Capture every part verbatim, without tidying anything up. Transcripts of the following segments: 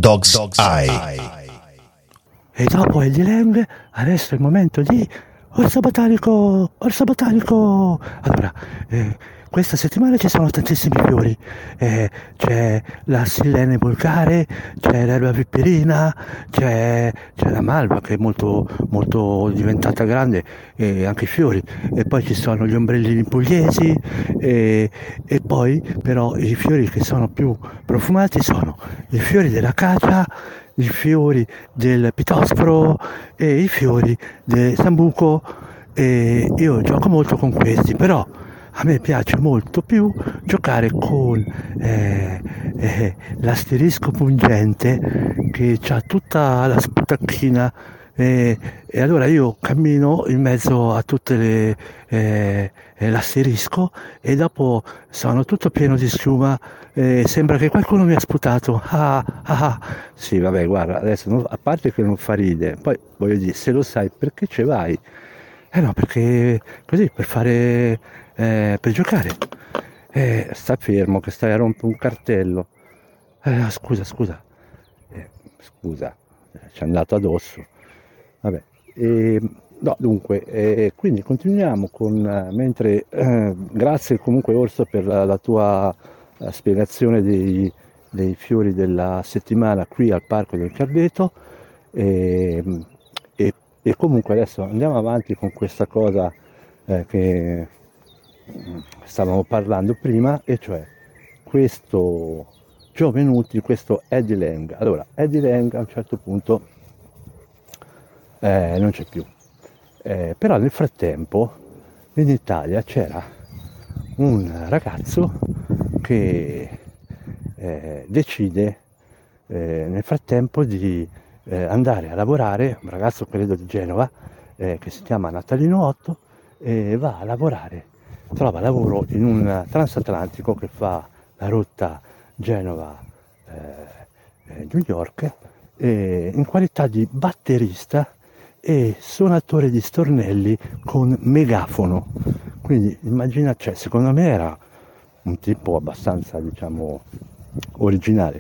Dog's Eye. E dopo il Ylang, adesso è il momento di Orso Botanico, Orso Botanico. Allora, eh, questa settimana ci sono tantissimi fiori, eh, c'è la Silene vulgare, c'è l'erba piperina, c'è, c'è la malva che è molto, molto diventata grande, e anche i fiori, e poi ci sono gli ombrellini pugliesi, e, e poi però i fiori che sono più profumati sono i fiori dell'acacia, i fiori del pitosforo e i fiori del sambuco. E io gioco molto con questi, però a me piace molto più giocare con eh, eh, l'asterisco pungente che ha tutta la sputacchina, eh, e allora io cammino in mezzo a tutte le eh, l'asterisco e dopo sono tutto pieno di schiuma. Eh, sembra che qualcuno mi ha sputato. Ah, ah, ah. Sì, vabbè, guarda, adesso non, a parte che non fa ridere, poi voglio dire, se lo sai perché ci vai? Eh no, perché così, per fare, eh, per giocare. Eh, sta fermo che stai a rompere un cartello. Eh, scusa, scusa. Eh, scusa, ci è andato addosso. Vabbè. Eh, no, dunque, eh, quindi continuiamo con, eh, mentre, eh, grazie comunque Orso per la, la tua la spiegazione dei, dei fiori della settimana qui al Parco del Cardeto, e, e, e comunque adesso andiamo avanti con questa cosa eh, che stavamo parlando prima, e cioè questo Giovenuti, questo Eddie Lang. Allora, Eddie Lang a un certo punto eh, non c'è più, eh, però nel frattempo in Italia c'era un ragazzo che eh, decide eh, nel frattempo di eh, andare a lavorare, un ragazzo credo di Genova, eh, che si chiama Natalino Otto, e va a lavorare, trova lavoro in un transatlantico che fa la rotta Genova eh, New York, eh, in qualità di batterista e suonatore di stornelli con megafono. Quindi immagina, cioè, secondo me era un tipo abbastanza, diciamo, originale.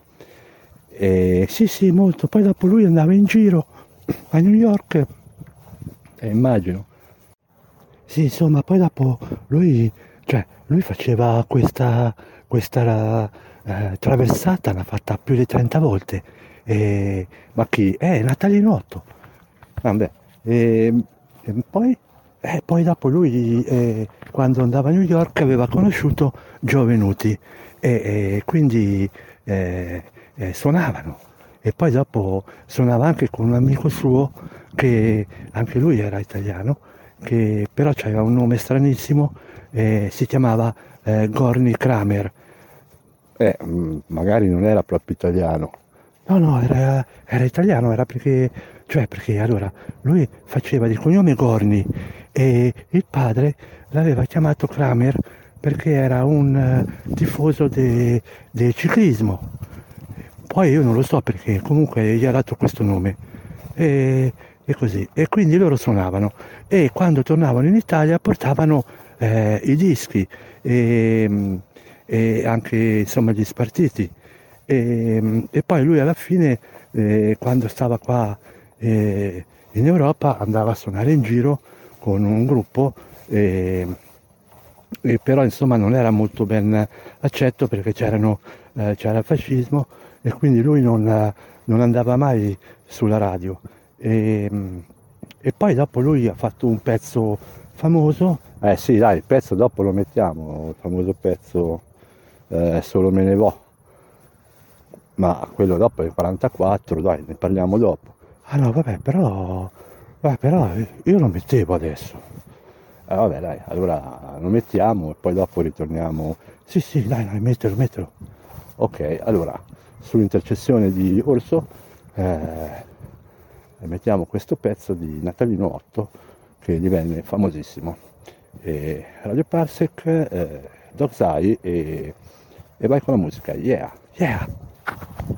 E sì, sì, molto. Poi dopo lui andava in giro a New York, eh, immagino. Sì, insomma, poi dopo lui, cioè, lui faceva questa, questa eh, traversata, l'ha fatta più di trenta volte. E, ma chi? Eh, Natalino Otto. Vabbè. E, e poi, eh, poi dopo lui, eh, quando andava a New York, aveva conosciuto Giovenuti, e, e quindi eh, eh, suonavano. E poi dopo suonava anche con un amico suo, che anche lui era italiano, che però aveva un nome stranissimo, eh, si chiamava eh, Gorny Kramer. Eh, magari non era proprio italiano. No, no, era, era italiano, era perché, cioè perché allora lui faceva di cognome Gorny e il padre l'aveva chiamato Kramer perché era un uh, tifoso del de ciclismo. Poi io non lo so perché, comunque gli ha dato questo nome. E, e così. E quindi loro suonavano. E quando tornavano in Italia portavano eh, i dischi e, e anche insomma gli spartiti. E, e poi lui alla fine, eh, quando stava qua eh, in Europa, andava a suonare in giro con un gruppo. E, e però insomma non era molto ben accetto perché c'erano, eh, c'era il fascismo, e quindi lui non, non andava mai sulla radio. E, e poi dopo lui ha fatto un pezzo famoso. Eh sì, dai, il pezzo dopo lo mettiamo, il famoso pezzo eh, Solo me ne vo. Ma quello dopo è il quarantaquattro, dai, ne parliamo dopo. Ah no, vabbè, però, vabbè, però io lo mettevo adesso. Eh, vabbè, dai, allora lo mettiamo e poi dopo ritorniamo. Sì, sì, dai, dai, mettelo, mettelo. Ok, allora, sull'intercessione di Orso, eh, mettiamo questo pezzo di Natalino Otto che divenne famosissimo. E Radio Parsec, eh, Dog's Eye, e, e vai con la musica. Yeah, yeah.